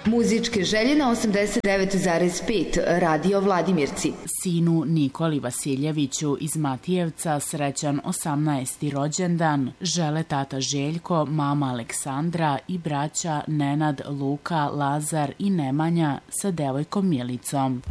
Muzičke želje na 89,5 Radio Vladimirci. Sinu Nikoli Vasiljeviću iz Matijevca srećan 18. rođendan žele tata Željko, mama Aleksandra i braća Nenad, Luka, Lazar i Nemanja sa devojkom Milicom.